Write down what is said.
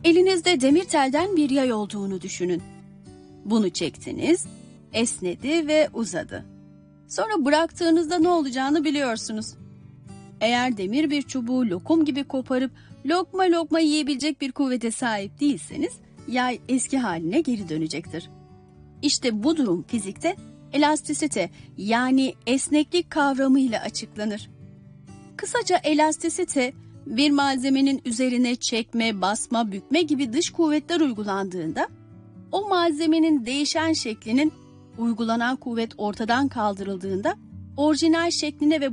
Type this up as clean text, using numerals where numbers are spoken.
Elinizde demir telden bir yay olduğunu düşünün. Bunu çektiniz, esnedi ve uzadı. Sonra bıraktığınızda ne olacağını biliyorsunuz. Eğer demir bir çubuğu lokum gibi koparıp lokma lokma yiyebilecek bir kuvvete sahip değilseniz, yay eski haline geri dönecektir. İşte bu durum fizikte elastisite yani esneklik kavramıyla açıklanır. Kısaca elastisite, bir malzemenin üzerine çekme, basma, bükme gibi dış kuvvetler uygulandığında, o malzemenin değişen şeklinin uygulanan kuvvet ortadan kaldırıldığında orijinal şekline ve